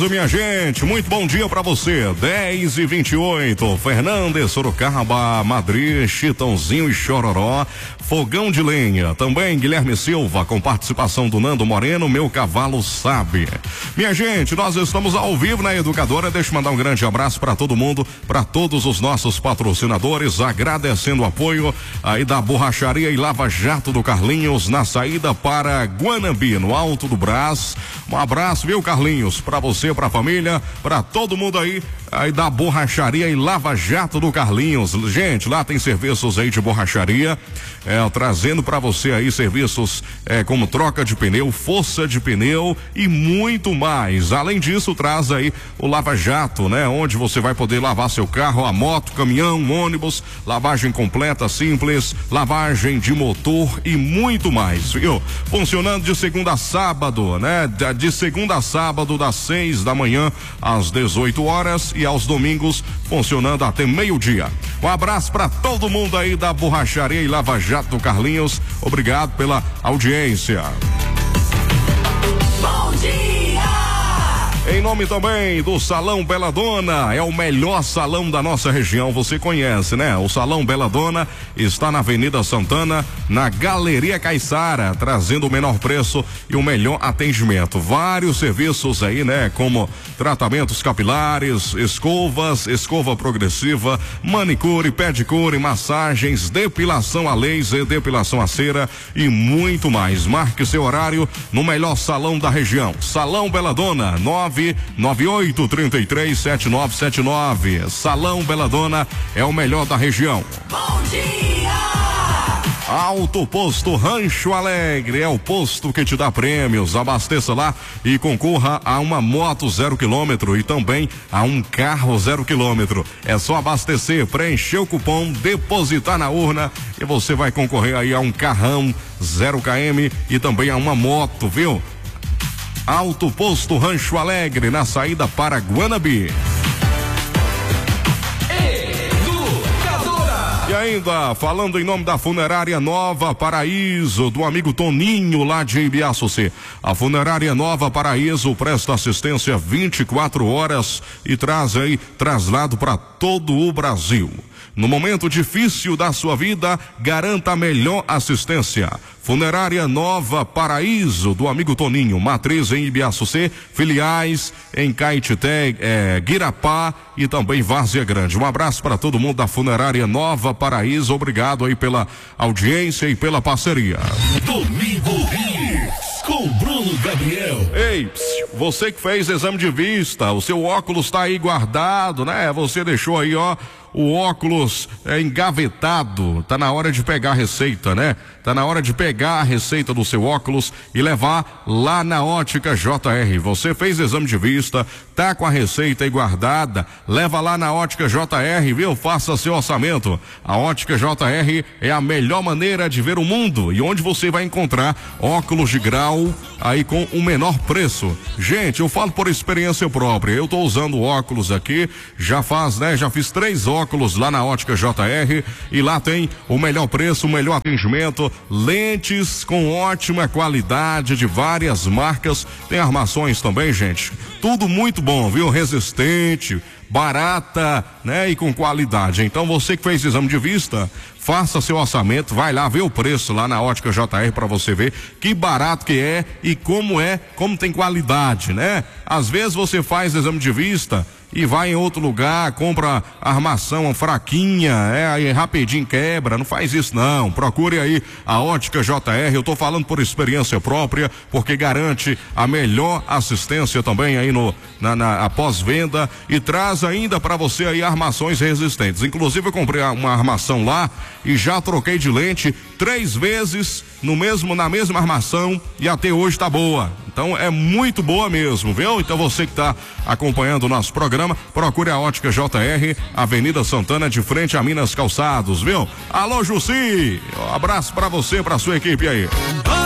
Paraíso, minha gente, muito bom dia pra você. 10h28, Fernandes, Sorocaba, Madrid, Chitãozinho e Chororó, Fogão de Lenha, também Guilherme Silva, com participação do Nando Moreno, Meu Cavalo Sabe. Minha gente, nós estamos ao vivo na Educadora. Deixa eu mandar um grande abraço para todo mundo, para todos os nossos patrocinadores, agradecendo o apoio aí da Borracharia e Lava Jato do Carlinhos, na saída para Guanambi, no Alto do Brás. Um abraço, viu, Carlinhos, para você, para a família, para todo mundo aí da Borracharia e Lava Jato do Carlinhos. Gente, lá tem serviços aí de borracharia, trazendo para você aí serviços como troca de pneu, força de pneu e muito mais. Além disso, traz aí o Lava Jato, né? Onde você vai poder lavar seu carro, a moto, caminhão, ônibus, lavagem completa, simples, lavagem de motor e muito mais, viu? Funcionando de segunda a sábado, né? De segunda a sábado, das 6 da manhã às 18 horas e aos domingos funcionando até meio-dia. Um abraço para todo mundo aí da Borracharia e Lava Jato do Carlinhos. Obrigado pela audiência. Bom dia! Em nome também do Salão Bela Dona, é o melhor salão da nossa região, você conhece, né? O Salão Bela Dona está na Avenida Santana, na Galeria Caiçara, trazendo o menor preço e o melhor atendimento. Vários serviços aí, né? Como tratamentos capilares, escova progressiva, manicure, pedicure, massagens, depilação a laser, depilação a cera e muito mais. Marque seu horário no melhor salão da região. Salão Bela Dona, 998337979. Salão Bela Dona é o melhor da região. Bom dia! Auto Posto Rancho Alegre é o posto que te dá prêmios. Abasteça lá e concorra a uma moto 0 km e também a um carro 0 km. É só abastecer, preencher o cupom, depositar na urna e você vai concorrer aí a um carrão 0 km e também a uma moto, viu? Auto Posto Rancho Alegre, na saída para Guanambi. E ainda, falando em nome da Funerária Nova Paraíso, do amigo Toninho lá de Ibiaçucê. A Funerária Nova Paraíso presta assistência 24 horas e traz aí traslado para todo o Brasil. No momento difícil da sua vida, garanta a melhor assistência. Funerária Nova Paraíso, do amigo Toninho, matriz em Ibiaçucê, filiais em Caetité, Guirapá e também Várzea Grande. Um abraço para todo mundo da Funerária Nova Paraíso, obrigado aí pela audiência e pela parceria. Domingo Hits, com Bruno Gabriel. Ei, você que fez exame de vista, o seu óculos tá aí guardado, né? Você deixou aí, ó, o óculos engavetado, tá na hora de pegar a receita, né? Tá na hora de pegar a receita do seu óculos e levar lá na Ótica JR. Você fez exame de vista, tá com a receita aí guardada, leva lá na Ótica JR, viu? Faça seu orçamento. A Ótica JR é a melhor maneira de ver o mundo e onde você vai encontrar óculos de grau aí com o menor preço. Gente, eu falo por experiência própria, eu tô usando óculos aqui, já fiz 3 óculos lá na Ótica JR e lá tem o melhor preço, o melhor atendimento, lentes com ótima qualidade de várias marcas, tem armações também, gente, tudo muito bom, viu? Resistente, barata, né? E com qualidade. Então você que fez exame de vista, faça seu orçamento, vai lá ver o preço lá na Ótica JR para você ver que barato que é e como tem qualidade, né? Às vezes você faz exame de vista e vai em outro lugar, compra armação fraquinha, aí rapidinho quebra, não faz isso não, procure aí a Ótica JR, eu tô falando por experiência própria, porque garante a melhor assistência também aí na pós-venda e traz ainda para você aí armações resistentes. Inclusive eu comprei uma armação lá e já troquei de lente 3 vezes na mesma armação e até hoje tá boa. Então é muito boa mesmo, viu? Então você que tá acompanhando o nosso programa, procure a Ótica JR, Avenida Santana, de frente a Minas Calçados, viu? Alô, Jussi! Um abraço pra você, pra sua equipe aí.